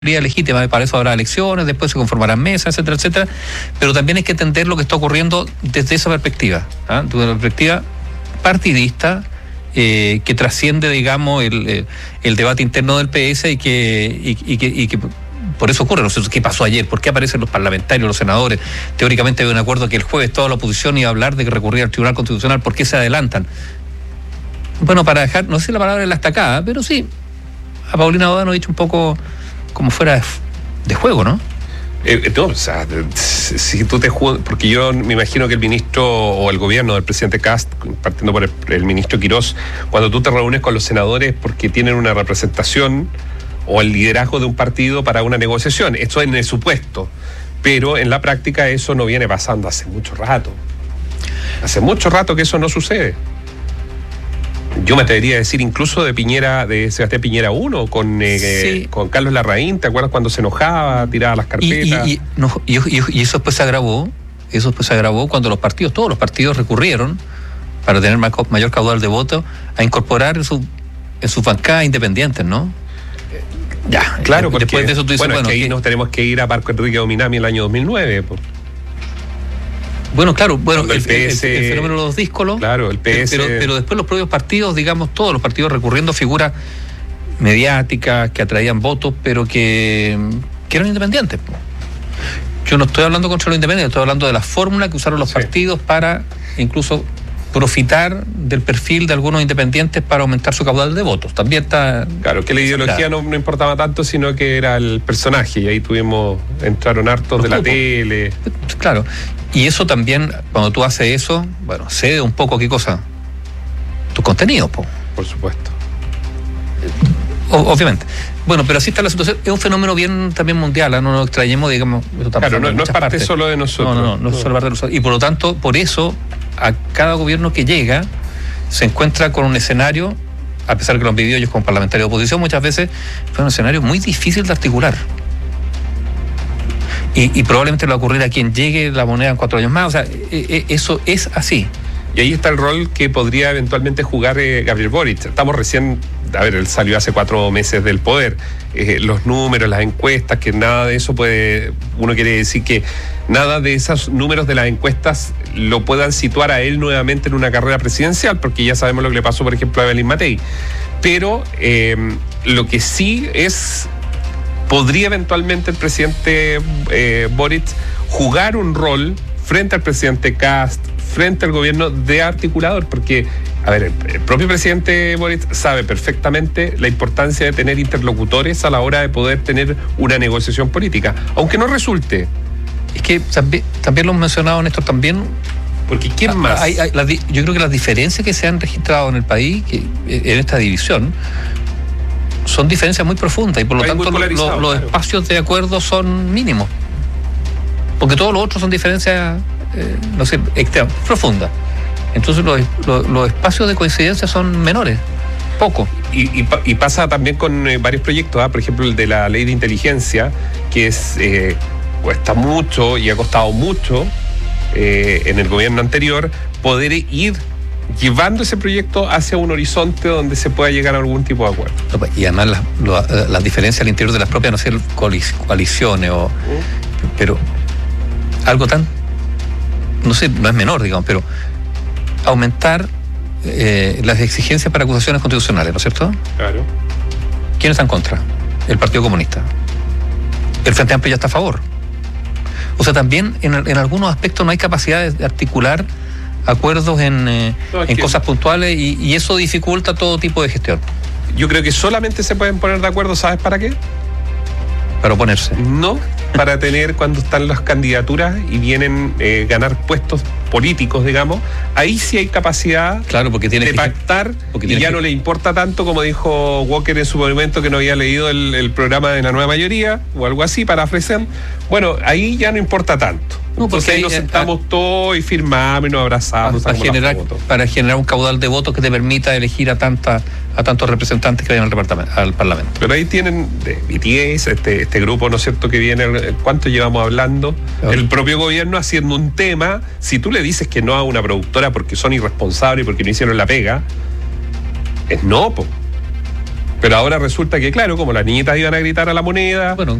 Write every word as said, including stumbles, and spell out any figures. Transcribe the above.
legítima, para eso habrá elecciones, después se conformarán mesas, etcétera, etcétera, pero también hay que entender lo que está ocurriendo desde esa perspectiva, ¿ah? Desde una perspectiva partidista, eh, que trasciende, digamos, el, el, el debate interno del P S y que, y, y que, y que por eso ocurre. No sé qué pasó ayer, por qué aparecen los parlamentarios, los senadores. Teóricamente había un acuerdo que el jueves toda la oposición iba a hablar de que recurría al Tribunal Constitucional. ¿Por qué se adelantan? Bueno, para dejar, no sé la palabra en la estacada, pero sí, a Paulina Boda nos ha dicho un poco como fuera de, de juego, ¿no? Eh, no, o sea, si tú te juegas, porque yo me imagino que el ministro o el gobierno del presidente Kast, partiendo por el, el ministro Quirós, cuando tú te reúnes con los senadores porque tienen una representación o el liderazgo de un partido para una negociación, esto es en el supuesto, pero en la práctica eso no viene pasando hace mucho rato. Hace mucho rato que eso no sucede. Yo me atrevería a decir incluso de Piñera, de Sebastián Piñera uno, con, eh, sí. con Carlos Larraín, ¿te acuerdas cuando se enojaba, tiraba las carpetas? Y, y, y, no, y, y, y eso después se agravó, eso después se agravó cuando los partidos, todos los partidos recurrieron, para tener mayor caudal de votos, a incorporar en su, en sus bancadas independientes, ¿no? Ya, claro, porque después de eso tú dices, bueno, bueno, es que ahí que, nos tenemos que ir a Marco Enrique Dominami el año dos mil nueve, pues. Bueno, claro, bueno, el, el, P S, el, el fenómeno de los díscolos. Claro, el P S. Pero, pero después los propios partidos, digamos, todos los partidos recurriendo a figuras mediáticas que atraían votos, pero que, que eran independientes. Yo no estoy hablando contra los independientes, estoy hablando de la fórmula que usaron los sí. partidos para incluso profitar del perfil de algunos independientes para aumentar su caudal de votos. También está... Claro, que la ideología no, no importaba tanto, sino que era el personaje, y ahí tuvimos, entraron hartos los de grupos. La tele. Claro. Y eso también, cuando tú haces eso, bueno, cede un poco, ¿qué cosa? Tus contenidos, po. Por supuesto. O, obviamente. Bueno, pero así está la situación. Es un fenómeno bien también mundial, ¿eh? No nos extrañemos, digamos. Eso está claro, no, no es parte partes. solo de nosotros. No, no, no, no, no es solo parte de nosotros. Y por lo tanto, por eso, a cada gobierno que llega, se encuentra con un escenario, a pesar de que lo han vivido ellos como parlamentarios de oposición, muchas veces fue un escenario muy difícil de articular. Y, y probablemente le va a ocurrir a quien llegue la moneda en cuatro años más. O sea, e, e, eso es así. Y ahí está el rol que podría eventualmente jugar eh, Gabriel Boric. Estamos recién, a ver, él salió hace cuatro meses del poder. Eh, los números, las encuestas, que nada de eso puede, uno quiere decir que nada de esos números de las encuestas lo puedan situar a él nuevamente en una carrera presidencial, porque ya sabemos lo que le pasó, por ejemplo, a Evelyn Matei. Pero eh, lo que sí es... podría eventualmente el presidente eh, Boric jugar un rol frente al presidente Kast, frente al gobierno de articulador, porque, a ver, el, el propio presidente Boric sabe perfectamente la importancia de tener interlocutores a la hora de poder tener una negociación política, aunque no resulte. Es que también, también lo hemos mencionado, Néstor, también... Porque ¿quién más? Hay, hay, la, yo creo que las diferencias que se han registrado en el país, que, en esta división, son diferencias muy profundas y por lo tanto lo, lo, los claro. espacios de acuerdo son mínimos. Porque todos los otros son diferencias, eh, no sé, extremas, profundas. Entonces los, los, los espacios de coincidencia son menores, poco. Y, y, y pasa también con eh, varios proyectos, ¿eh? Por ejemplo el de la ley de inteligencia, que es eh, cuesta mucho y ha costado mucho eh, en el gobierno anterior poder ir llevando ese proyecto hacia un horizonte donde se pueda llegar a algún tipo de acuerdo. Y además las, las, las diferencias al interior de las propias, no sé, coaliciones o... ¿Mm? Pero algo tan... no sé, no es menor, digamos, pero aumentar eh, las exigencias para acusaciones constitucionales, ¿no es cierto? Claro. ¿Quién está en contra? El Partido Comunista. El Frente Amplio ya está a favor. O sea, también en, en algunos aspectos no hay capacidad de articular acuerdos en, eh, no, en cosas puntuales y, y eso dificulta todo tipo de gestión. Yo creo que solamente se pueden poner de acuerdo, ¿sabes para qué? Para oponerse. No, para tener cuando están las candidaturas y vienen eh, ganar puestos políticos, digamos, ahí sí hay capacidad claro, porque tiene de que, pactar porque y ya que... no le importa tanto, como dijo Walker en su momento, que no había leído el, el programa de La Nueva Mayoría o algo así para ofrecer. Bueno, ahí ya no importa tanto. No, porque ahí nos sentamos a, todos y firmamos y nos abrazamos. Para generar, para generar un caudal de votos que te permita elegir a tanta, a tantos representantes que vayan al departamento, al Parlamento. Pero ahí tienen de B T S, este, este grupo, ¿no es cierto?, que viene, ¿cuánto llevamos hablando? Claro. El propio gobierno haciendo un tema. Si tú le dices que no a una productora porque son irresponsables y porque no hicieron la pega, es no, po. Pero ahora resulta que, claro, como las niñitas iban a gritar a la moneda, Bueno,